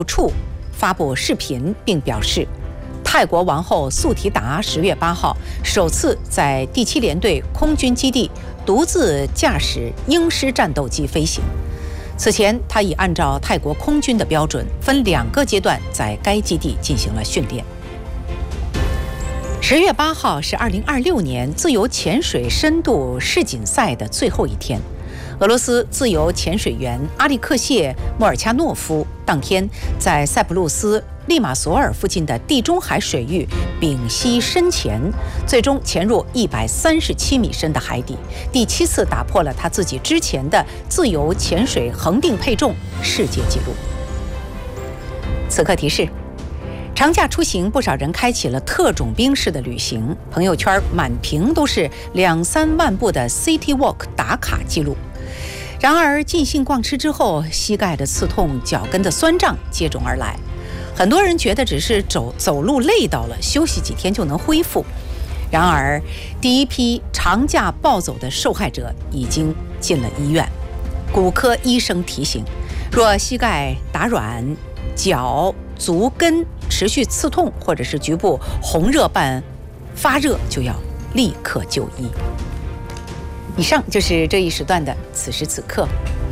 处发布视频，并表示，泰国王后素提达10月8号首次在第7联队空军基地独自驾驶鹰狮战斗机飞行。此前，他已按照泰国空军的标准，分2个阶段在该基地进行了训练。10月8号是2026年自由潜水深度世锦赛的最后一天。俄罗斯自由潜水员阿利克谢·莫尔恰诺夫当天在塞浦路斯利马索尔附近的地中海水域屏息深潜，最终潜入137米深的海底，第7次打破了他自己之前的自由潜水恒定配重世界纪录。此刻提示：长假出行，不少人开启了特种兵式的旅行，朋友圈满屏都是2-3万步的 City Walk 打卡记录。然而尽兴逛吃之后，膝盖的刺痛、脚跟的酸胀接踵而来。很多人觉得只是走路累到了，休息几天就能恢复。然而，第一批长假暴走的受害者已经进了医院。骨科医生提醒，若膝盖打软、脚、足跟持续刺痛，或者是局部红热伴发热，就要立刻就医。以上就是这一时段的此时此刻。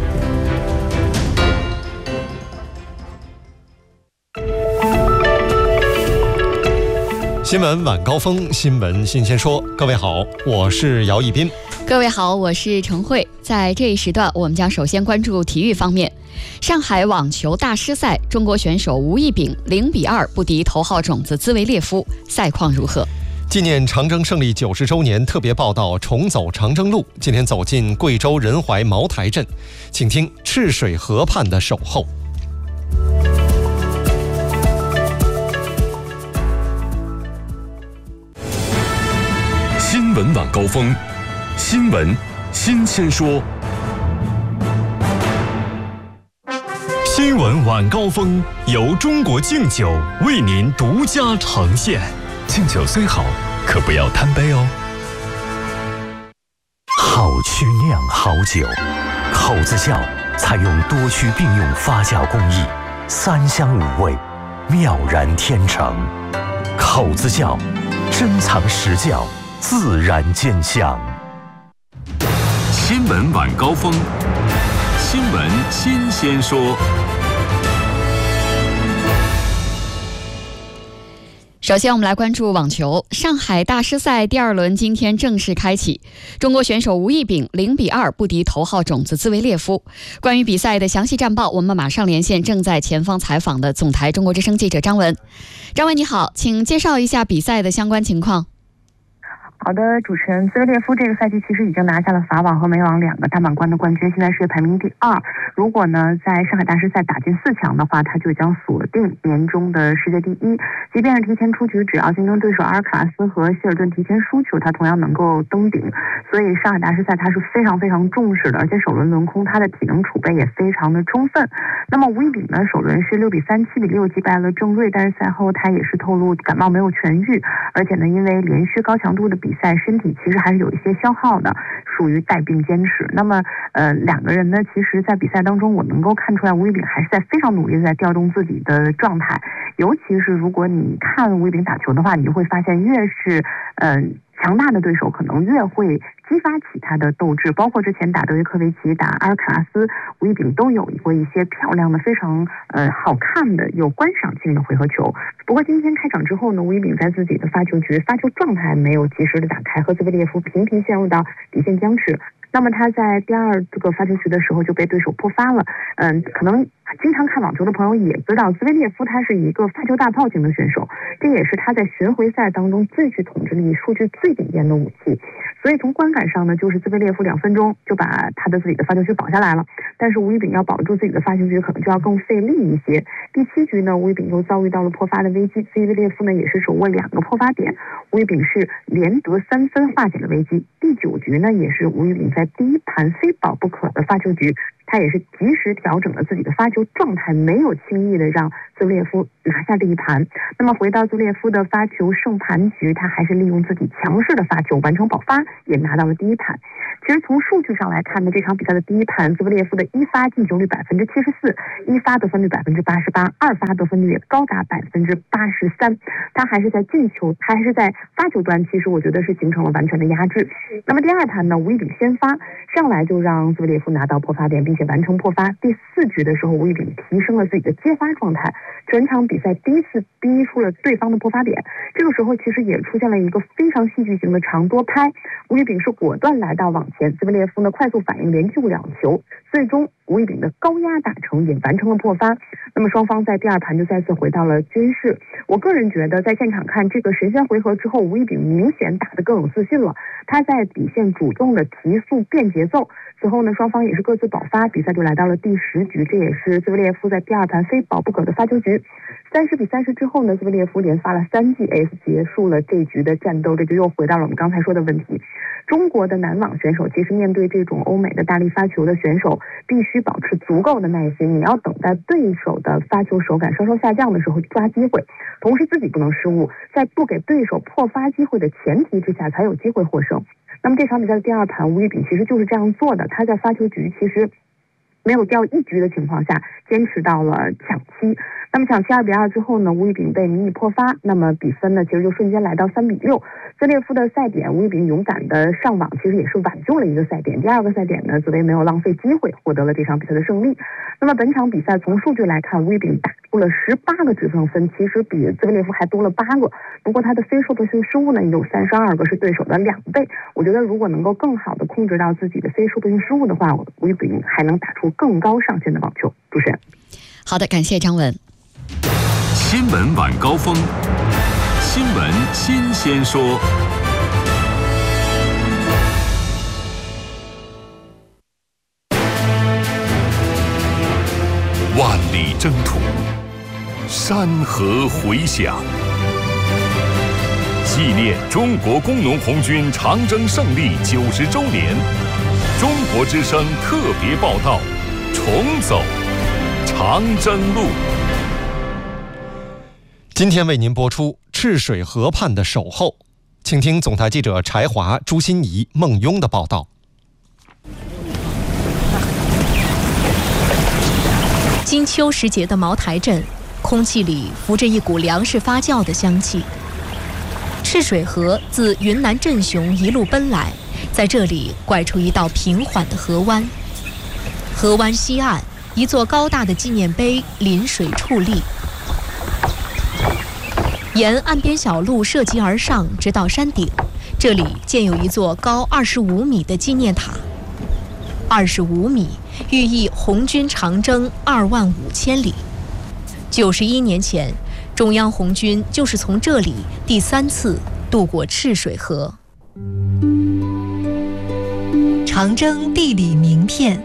新闻晚高峰，新闻新鲜说。各位好，我是姚一斌。 各位好，我是程慧。在这一时段，我们将首先关注体育方面。上海网球大师赛，中国选手吴亦丙0-2不敌头号种子兹维列夫，赛况如何？ 纪念长征胜利90周年特别报道重走长征路，今天走进贵州仁怀茅台镇，请听赤水河畔的守候。 新闻晚高峰，新闻新鲜说。新闻晚高峰由中国敬酒为您独家呈现。敬酒虽好，可不要贪杯哦。 好曲酿好酒，口子窖采用多区并用发酵工艺，3香5味，妙然天成。口子窖珍藏实窖，自然见香。 新闻晚高峰，新闻新鲜说。 首先，我们来关注网球。上海大师赛第2轮今天正式开启，中国选手吴亦丙0-2不敌头号种子兹维列夫。关于比赛的详细战报，我们马上连线正在前方采访的总台中国之声记者张文。张文你好，请介绍一下比赛的相关情况。 好的，主持人，兹维列夫这个赛季其实已经拿下了法网和美网2个大满贯的冠军，现在是排名第2。如果呢在上海大师赛打进4强的话，他就将锁定年终的世界第1。即便是提前出局，只要竞争对手阿尔卡拉斯和希尔顿提前输球，他同样能够登顶。所以上海大师赛他是非常非常重视的，而且首轮轮空他的体能储备也非常的充分。那么吴亦丙呢，首轮是6-3、7-6击败了郑睿，但是赛后他也是透露感冒没有痊愈，而且呢因为连续高强度的比赛，身体其实还是有一些消耗的，属于带病坚持。那么2个人呢，其实在比赛当中我能够看出来吴亦丙还是在非常努力的在调动自己的状态，尤其是如果你看吴亦丙打球的话，你就会发现越是强大的对手可能越会激发起他的斗志，包括之前打德约科维奇、打阿尔卡拉斯，吴亦丙都有过一些漂亮的非常好看的有观赏性的回合球。不过今天开场之后呢，吴亦丙在自己的发球状态没有及时的打开，和兹维列夫频频陷入到底线僵持。那么他在第2个发球局的时候就被对手破发了。可能经常看网球的朋友也知道，兹维列夫他是一个发球大炮型的选手，这也是他在巡回赛当中最具统治力、数据最顶尖的武器。所以从观感上呢，就是兹维列夫2分钟就把他的自己的发球局绑下来了，但是吴亦丙要保住自己的发球局可能就要更费力一些。第7局呢，吴亦丙又遭遇到了破发的危机，兹维列夫呢也是手握2个破发点，吴亦丙是连得3分化解了危机。第9局呢，也是吴亦丙在第1盘非保不可的发球局他也是及时调整了自己的发球状态，没有轻易的让兹维列夫拿下这一盘。那么回到兹维列夫的发球胜盘局，他还是利用自己强势的发球完成保发，也拿到了第一盘。其实从数据上来看呢，这场比赛的第一盘，兹维列夫的一发进球率74%，一发得分率88%，二发得分率也高达83%。他还是在进球，他还是在发球端，其实我觉得是形成了完全的压制。那么第二盘呢，5-1比先发，上来就让兹维列夫拿到破发点，并且完成破发。第4局的时候，5-1比提升了自己的接发状态，全场比赛第一次逼出了对方的破发点。这个时候其实也出现了一个非常戏剧性的长多拍，5-1比是果断来到网前，兹维列夫呢快速反应连救2球，最终5-1比的高压打成，也完成了破发。那么双方在第二盘就再次回到了均势。我个人觉得在现场看这个神仙回合之后，5-1比明显打得更有自信了，他在底线主动的提速变节奏。此后呢，双方也是各自保发，比赛就来到了第10局，这也是兹维列夫在第二盘非保不可的发球局。30比30之后呢，兹维列夫连发了3记 ace， 结束了这局的战斗。这就又回到了我们刚才说的问题，中国的男网选手其实面对这种欧美的大力发球的选手，必须保持足够的耐心，你要等待对手的发球手感稍稍下降的时候抓机会，同时自己不能失误，在不给对手破发机会的前提之下才有机会获胜。那么这场比赛的第二盘，5-1比其实就是这样做的，他在发球局其实没有掉一局的情况下，坚持到了抢七。那么抢七2比2之后呢，5-1比被迷你破发，那么比分呢其实就瞬间来到3比6。兹列夫的赛点，5-1比勇敢的上网，其实也是挽救了一个赛点。第二个赛点呢，紫薇没有浪费机会，获得了这场比赛的胜利。那么本场比赛从数据来看，5-1比打出了18个制胜分，其实比兹维列夫还多了8个。不过他的非受迫性失误呢有32个，是对手的2倍。我觉得如果能够更好的控制到自己的非受迫性失误的话，5-1比还能打出更高上限的网球。主持人， 好的，感谢张文。 新闻晚高峰，新闻新鲜说。万里征途，山河回响，纪念中国工农红军长征胜利90周年，中国之声特别报道，重走长征路。 今天为您播出赤水河畔的守候，请听总台记者柴华、朱欣怡、孟雍的报道。 金秋时节的茅台镇，空气里浮着一股粮食发酵的香气。赤水河自云南镇雄一路奔来，在这里拐出一道平缓的河湾。河湾西岸，一座高大的纪念碑临水矗立。沿岸边小路涉级而上，直到山顶，这里建有一座高25米的纪念塔。25米，寓意红军长征25000里。91年前，中央红军就是从这里第3次渡过赤水河。 长征地理名片。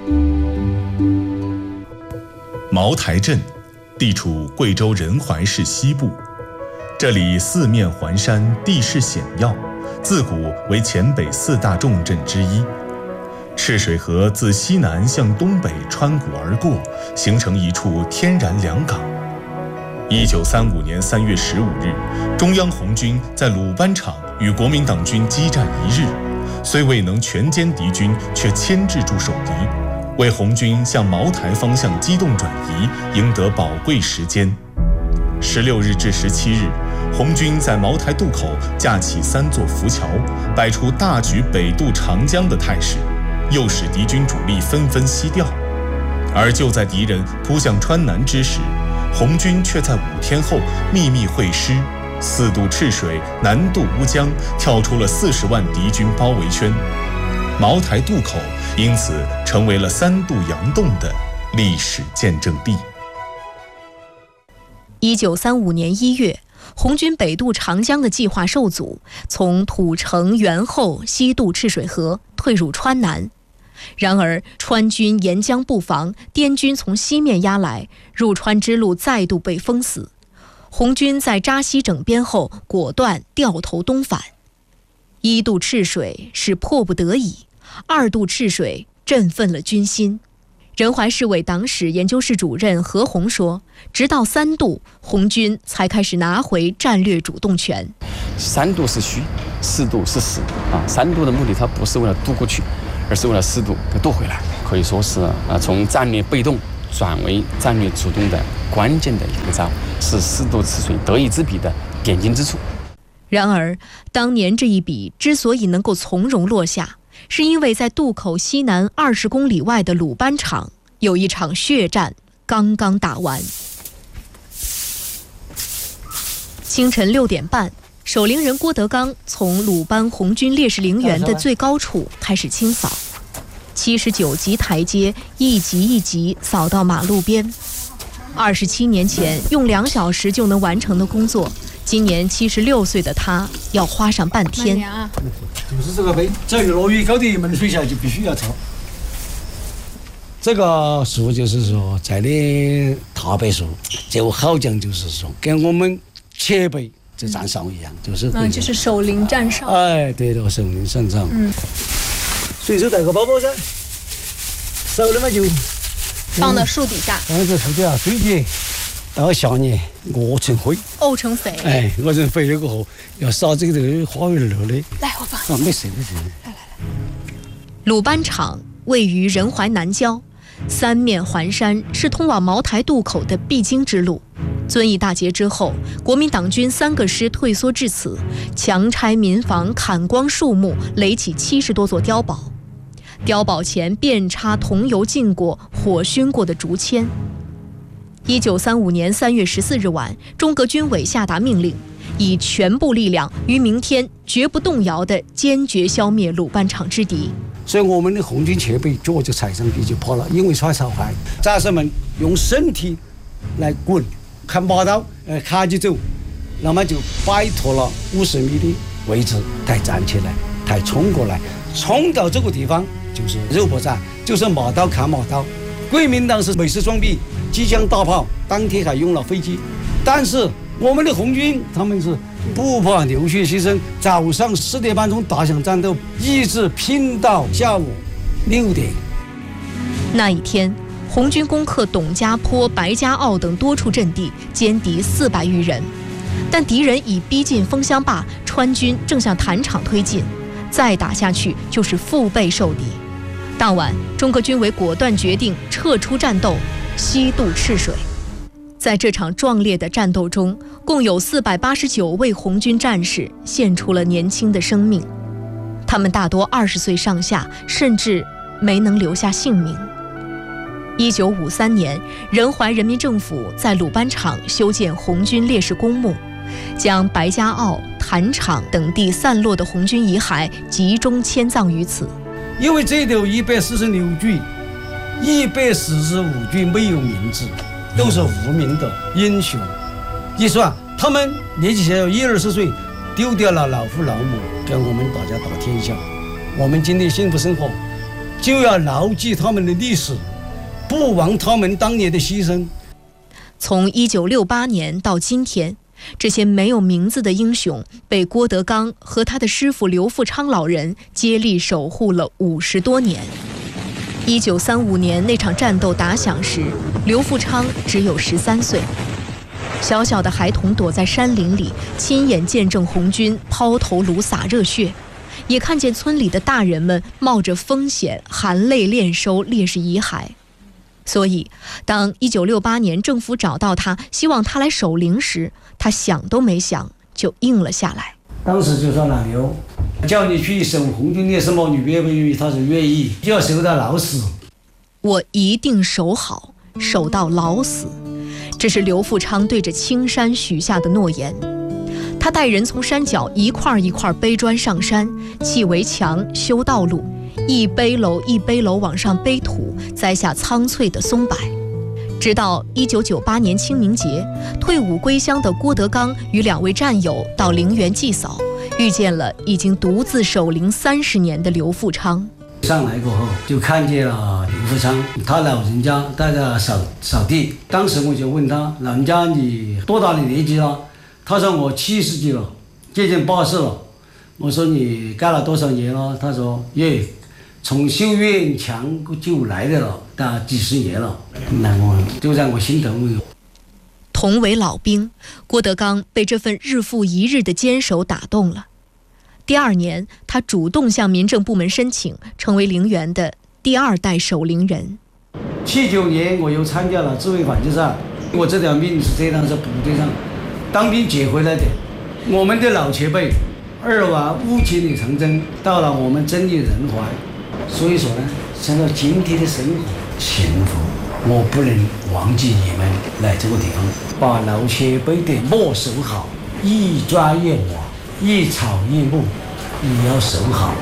茅台镇地处贵州仁怀市西部，这里四面环山，地势险要，自古为黔北4大重镇之一。赤水河自西南向东北穿谷而过，形成一处天然良港。1935年3月15日，中央红军在鲁班场与国民党军激战1日，虽未能全歼敌军，却牵制住守敌，为红军向茅台方向机动转移赢得宝贵时间。16日至17日，红军在茅台渡口架起3座浮桥，摆出大举北渡长江的态势，诱使敌军主力纷纷西调。而就在敌人扑向川南之时，红军却在5天后秘密会师，4渡赤水，南渡乌江，跳出了40万敌军包围圈。茅台渡口因此成为了3渡洋洞的历史见证地。 1935年1月，红军北渡长江的计划受阻，从土城元后西渡赤水河，退入川南。然而川军沿江布防，滇军从西面压来，入川之路再度被封死。红军在扎西整编后，果断掉头东返。1渡赤水是迫不得已，2渡赤水振奋了军心。 仁怀市委党史研究室主任何红说，直到3渡，红军才开始拿回战略主动权。 3渡是虚，4渡是实3渡的目的，它不是为了渡过去，而是为了4渡给渡回来，可以说是从战略被动转为战略主动的关键的一个招，是4渡赤水得一之笔的点睛之处。 然而，当年这一笔之所以能够从容落下，是因为在渡口西南20公里外的鲁班场有一场血战刚刚打完。清晨6点半，守陵人郭德纲从鲁班红军烈士陵园的最高处开始清扫，79级台阶一级一级扫到马路边。27年前用2小时就能完成的工作，今年76岁的他要花上半天。 就是这个碑，只要落雨高的门水下就必须要抄。这个树就是说在的大柏树，就好讲就是说跟我们前辈这站哨一样，就是守陵站哨。 哎，对了，守陵站哨。随手带个包包噻，少了嘛就放到树底下。 放在树底下堆起，到下年沤成灰。 沤成肥。 哎，沤成肥了过后，要撒这个花园乐的。 来，我帮。 没事。 来。鲁班场位于仁怀南郊，3面环山，是通往茅台渡口的必经之路。遵义大捷之后，国民党军3个师退缩至此，强拆民房，砍光树木，垒起70多座碉堡。碉堡前遍插桐油浸过、火熏过的竹签。1935年3月14日晚，中革军委下达命令，以全部力量于明天绝不动摇地坚决消灭鲁班场之敌。 所以我们的红军前辈脚就踩上去就跑了，因为耍草害，战士们用身体来滚，看马刀，卡起走，那么就摆脱了50米的位置，才站起来，才冲过来，冲到这个地方就是肉搏战，就是马刀砍马刀。国民党是美式装备，机枪大炮，当天还用了飞机，但是我们的红军他们是不怕流血牺牲，早上4点半钟打响战斗，一直拼到下午6点。 那一天，红军攻克董家坡、白家坳等多处阵地，歼敌400余人。但敌人已逼近枫香坝，川军正向坛场推进，再打下去就是腹背受敌。当晚，中革军委果断决定撤出战斗，西渡赤水。在这场壮烈的战斗中，共有489位红军战士献出了年轻的生命，他们大多20岁上下，甚至没能留下性命。1953年，仁怀人民政府在鲁班场修建红军烈士公墓，将白家坳、坛场等地散落的红军遗骸集中迁葬于此。 因为这里有146具，145具没有名字，都是无名的英雄。一算，他们年纪小20岁，丢掉了老父老母，跟我们大家打天下。我们今天幸福生活，就要牢记他们的历史，不忘他们当年的牺牲。 从1968年到今天，这些没有名字的英雄被郭德纲和他的师傅刘富昌老人接力守护了50多年。1935年那场战斗打响时，刘富昌只有13岁。小小的孩童躲在山林里，亲眼见证红军抛头颅洒热血，也看见村里的大人们冒着风险含泪殓收烈士遗骸。所以当1968年政府找到他，希望他来守陵时，他想都没想就应了下来。 当时就说老刘，叫你去守红军烈士墓，你愿不愿意？他说愿意，就要守到老死。 我一定守好，守到老死。这是刘富昌对着青山许下的诺言。他带人从山脚一块一块背砖上山，砌围墙，修道路，一背篓一背篓往上背土，栽下苍翠的松柏。直到1998年清明节，退伍归乡的郭德纲与2位战友到陵园祭扫，遇见了已经独自守陵30年的刘富昌。 上来过后就看见了刘富昌，他老人家在那扫地。当时我就问他，老人家你多大的年纪了？他说我70几了，接近80了。我说你干了多少年了？他说从修院墙就来的了。 打几10年了，难过就让我心疼。 同为老兵，郭德纲被这份日复一日的坚守打动了。第2年，他主动向民政部门申请，成为陵园的第2代守陵人。 79年，我又参加了自卫反击战。我这条命是这样，是部队上当兵捡回来的。我们的老前辈2瓦5千里长征，到了我们真义人怀，所以说呢，想到今天的生活幸福，我不能忘记你们来这个地方，把老前辈的木守好，一砖一瓦，一草一木，也要守好。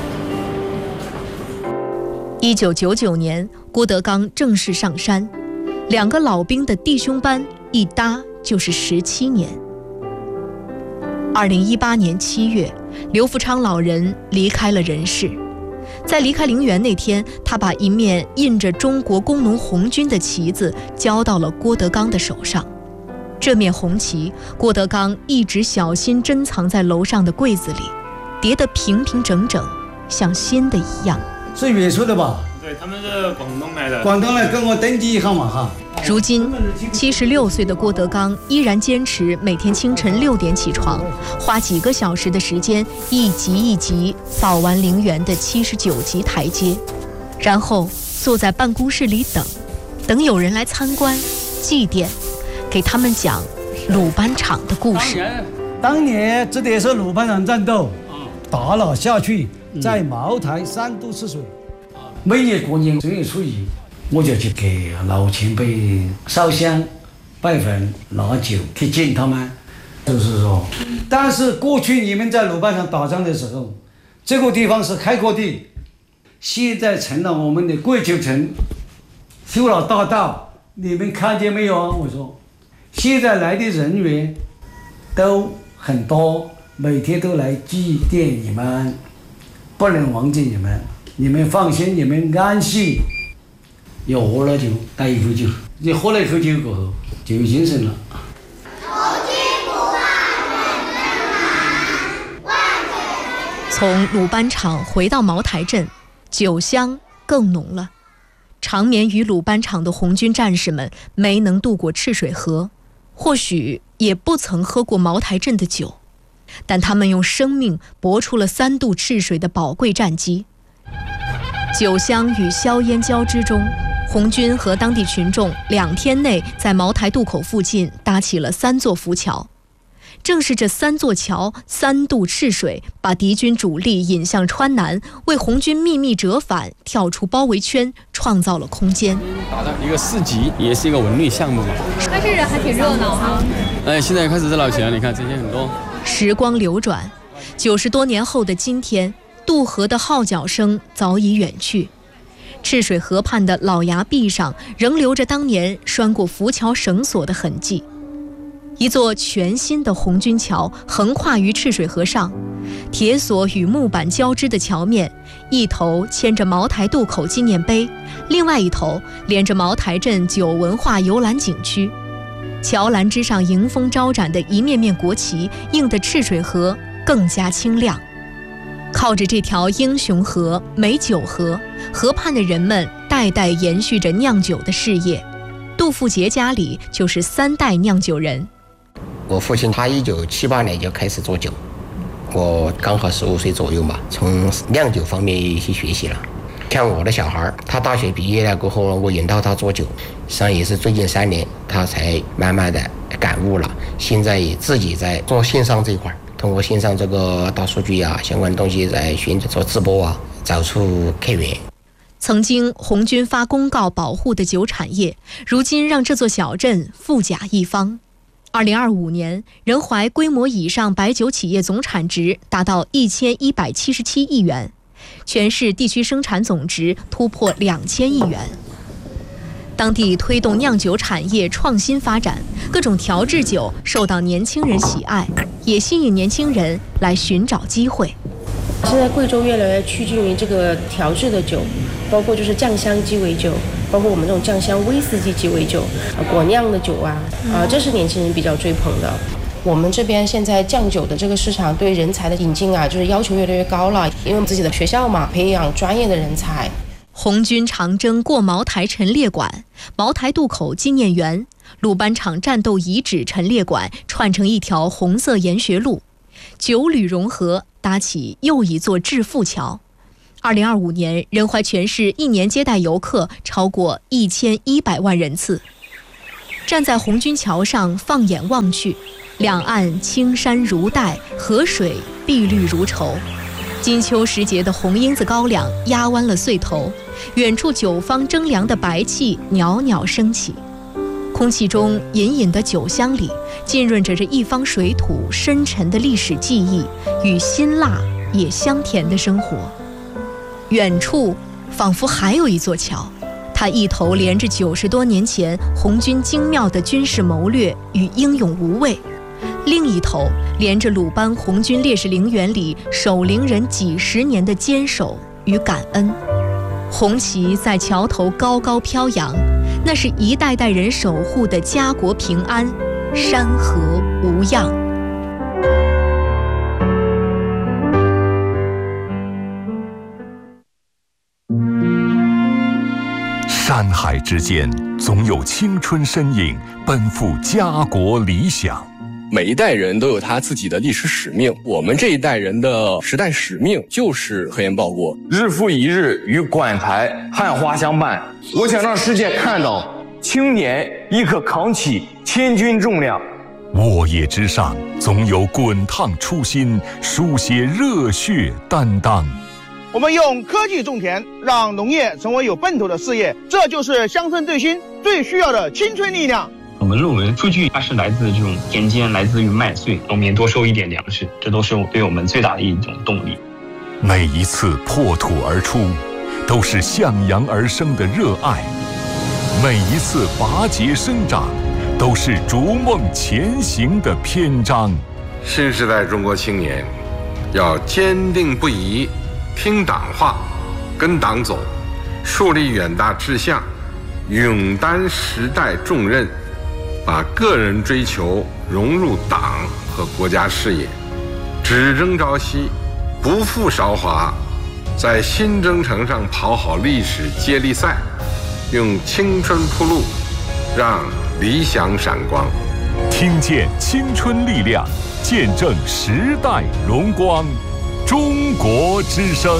1999年，郭德纲正式上山，2个老兵的弟兄班一搭就是17年。2018年7月，刘福昌老人离开了人世。在离开陵园那天，他把一面印着中国工农红军的旗子交到了郭德纲的手上。这面红旗，郭德纲一直小心珍藏在楼上的柜子里，叠得平平整整，像新的一样。 是远处的吧？ 对，他们是广东来的。 广东来跟我登记一下嘛哈。 如今76岁的郭德纲依然坚持每天清晨6点起床，花几个小时的时间，一级一级扫完陵园的79级台阶，然后坐在办公室里等有人来参观、祭奠，给他们讲鲁班场的故事。 当年这也是鲁班场战斗，打了下去，在茅台3度赤水。每年过年正月初1，我就去给老前辈烧香、拜坟、拿酒去敬他们。就是说，但是过去你们在鲁班场打仗的时候，这个地方是开阔地，现在成了我们的桂球城，修了大道，你们看见没有啊？我说，现在来的人员都很多，每天都来祭奠你们，不能忘记你们。你们放心，你们安息。要喝了就带一口酒，你喝了一口酒过后就有精神了。 从鲁班场回到茅台镇，酒香更浓了。长眠于鲁班场的红军战士们没能渡过赤水河，或许也不曾喝过茅台镇的酒，但他们用生命搏出了3渡赤水的宝贵战绩。酒香与硝烟交织中，红军和当地群众2天内在茅台渡口附近搭起了3座浮桥。正是这3座桥3渡赤水，把敌军主力引向川南，为红军秘密折返、跳出包围圈创造了空间。 打到一个4级，也是一个文旅项目嘛。 但是人还挺热闹哈。 现在开始热闹起来，你看这些很多。 时光流转，90多年后的今天，渡河的号角声早已远去，赤水河畔的老崖壁上仍留着当年拴过浮桥绳索的痕迹。一座全新的红军桥横跨于赤水河上，铁索与木板交织的桥面，一头牵着茅台渡口纪念碑，另外一头连着茅台镇酒文化游览景区。桥栏之上迎风招展的一面面国旗，映得赤水河更加清亮。靠着这条英雄河、美酒河，河畔的人们代代延续着酿酒的事业。杜富杰家里就是3代酿酒人。 我父亲他1978年就开始做酒，我刚好15岁左右嘛，从酿酒方面去学习了。像我的小孩，他大学毕业了过后，我引导他做酒，实际上也是最近3年他才慢慢的感悟了。现在也自己在做线上这一块，通过线上这个大数据啊，相关东西在做直播啊，找出客源。 曾经红军发公告保护的酒产业，如今让这座小镇富甲一方。2025年，仁怀规模以上白酒企业总产值达到1177亿元，全市地区生产总值突破2000亿元。当地推动酿酒产业创新发展，各种调制酒受到年轻人喜爱，也吸引年轻人来寻找机会。 现在贵州越来越趋近于这个调制的酒，包括就是酱香鸡尾酒，包括我们这种酱香威士忌鸡尾酒，果酿的酒啊，这是年轻人比较追捧的。我们这边现在酱酒的这个市场对人才的引进啊，就是要求越来越高了，因为我们自己的学校嘛，培养专业的人才。 红军长征过茅台陈列馆、茅台渡口纪念园、鲁班场战斗遗址陈列馆串成一条红色研学路，9旅融合，搭起又一座致富桥。2025年，仁怀全市一年接待游客超过1100万人次。站在红军桥上，放眼望去，两岸青山如黛，河水碧绿如绸。金秋时节的红缨子高粱压弯了穗头，远处酒坊蒸凉的白气袅袅升起，空气中隐隐的酒香里浸润着这一方水土深沉的历史记忆与辛辣也香甜的生活。远处仿佛还有一座桥，它一头连着90多年前红军精妙的军事谋略与英勇无畏，另一头连着鲁班红军烈士陵园里守陵人几十年的坚守与感恩。红旗在桥头高高飘扬，那是一代代人守护的家国平安，山河无恙。 山海之间，总有青春身影奔赴家国理想。 每一代人都有他自己的历史使命，我们这一代人的时代使命就是和颜报国， 日复一日与馆台汉花相伴。我想让世界看到青年亦可扛起千钧重量。 沃野之上，总有滚烫初心，书写热血担当。 我们用科技种田，让农业成为有奔头的事业，这就是乡村振兴最需要的青春力量。 我们论文数据它是来自这种田间，来自于麦穗，农民多收一点粮食，这都是对我们最大的一种动力。 每一次破土而出，都是向阳而生的热爱；每一次拔节生长，都是逐梦前行的篇章。 新时代中国青年要坚定不移听党话，跟党走，树立远大志向，勇担时代重任，把个人追求融入党和国家事业，只争朝夕，不负韶华，在新征程上跑好历史接力赛，用青春铺路，让理想闪光。 听见青春力量，见证时代荣光。中国之声。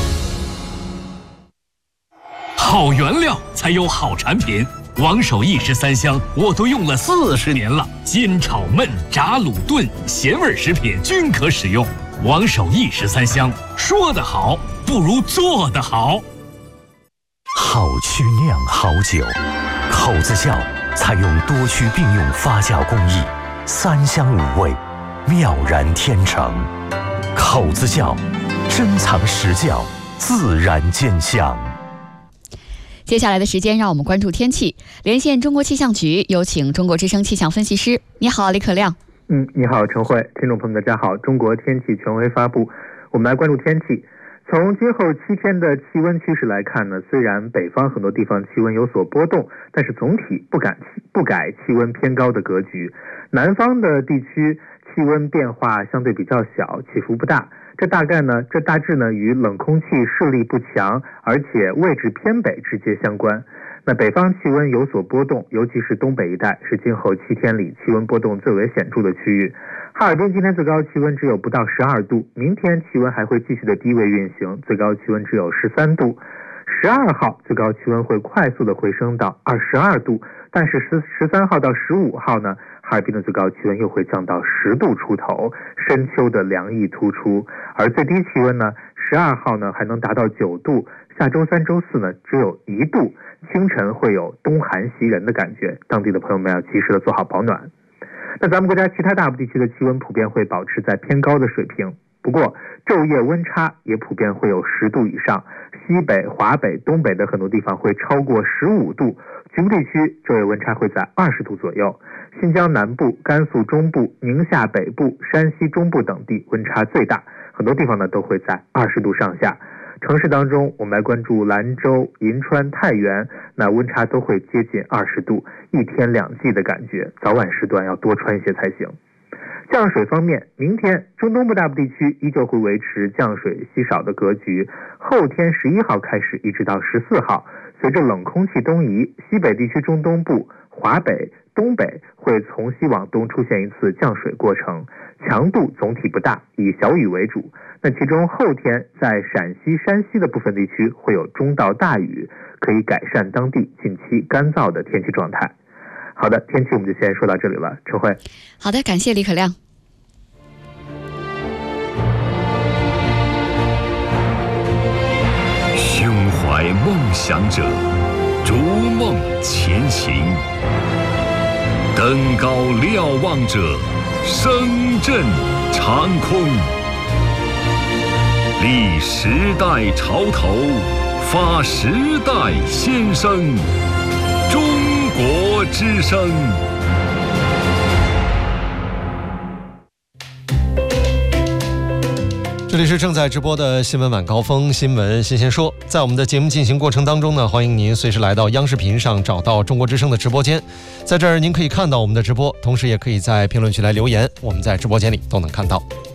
好原料才有好产品，王守义13香我都用了40年了，煎炒焖炸卤炖咸味食品均可使用。王守义13香，说得好不如做得好。 好曲酿好酒，口子窖采用多区并用发酵工艺，3香5味，妙然天成。口子窖，珍藏实窖，自然见香。 接下来的时间，让我们关注天气。连线中国气象局，有请中国之声气象分析师。你好，李可亮。 你好，陈慧。听众朋友们，大家好。中国天气权威发布，我们来关注天气。从今后7天的气温趋势来看呢，虽然北方很多地方气温有所波动，但是总体不改气温偏高的格局。南方的地区气温变化相对比较小，起伏不大。这大致呢与冷空气势力不强，而且位置偏北直接相关。那北方气温有所波动，尤其是东北一带是今后7天里气温波动最为显著的区域。哈尔滨今天最高气温只有不到12度，明天气温还会继续的低位运行，最高气温只有13度。12号最高气温会快速的回升到22度，但是13号到15号呢，哈尔滨的最高气温又会降到10度出头，深秋的凉意突出。而最低气温呢，12号呢还能达到9度，下周3、周4呢只有1度，清晨会有冬寒袭人的感觉，当地的朋友们要及时的做好保暖。那咱们国家其他大部地区的气温普遍会保持在偏高的水平，不过昼夜温差也普遍会有10度以上，西北、华北、东北的很多地方会超过15度，局部地区昼夜温差会在20度左右。新疆南部、甘肃中部、宁夏北部、山西中部等地温差最大，很多地方呢都会在20度上下。城市当中，我们来关注兰州、银川、太原，那温差都会接近20度，一天2季的感觉，早晚时段要多穿一些才行。 降水方面，明天中东部大部地区依旧会维持降水稀少的格局，后天11号开始一直到14号，随着冷空气东移，西北地区中东部、华北、东北会从西往东出现一次降水过程，强度总体不大，以小雨为主。那其中后天在陕西、山西的部分地区会有中到大雨，可以改善当地近期干燥的天气状态。好的，天气我们就先说到这里了，陈慧。 好的，感谢李可亮。 胸怀梦想者，逐梦前行；登高瞭望者，声震长空。立时代潮头，发时代先声。中国之声。 这里是正在直播的新闻晚高峰新闻新鲜说，在我们的节目进行过程当中呢，欢迎您随时来到央视频上找到中国之声的直播间，在这儿您可以看到我们的直播，同时也可以在评论区来留言，我们在直播间里都能看到。